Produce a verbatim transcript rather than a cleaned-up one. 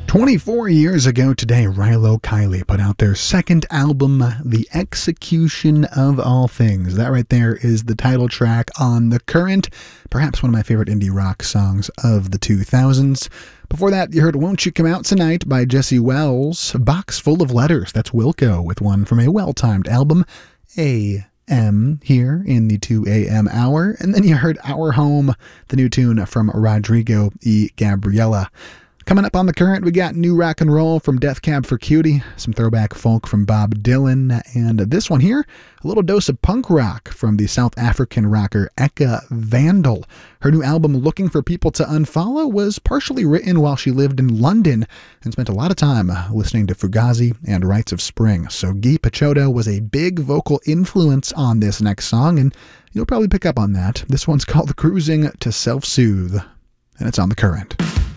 twenty-four years ago today, Rilo Kiley put out their second album, The Execution of All Things. That right there is the title track on The Current, perhaps one of my favorite indie rock songs of the two thousands. Before that, you heard Won't You Come Out Tonight by Jesse Wells, Box Full of Letters, that's Wilco with one from a well-timed album, A M here in the two a.m. hour. And then you heard Our Home, the new tune from Rodrigo E. Gabriela. Coming up on The Current, we got new rock and roll from Death Cab for Cutie, some throwback folk from Bob Dylan, and this one here, a little dose of punk rock from the South African rocker Eka Vandal. Her new album, Looking for People to Unfollow, was partially written while she lived in London and spent a lot of time listening to Fugazi and Rites of Spring. So Guy Picciotto was a big vocal influence on this next song, and you'll probably pick up on that. This one's called Cruising to Self-Soothe, and it's on The Current.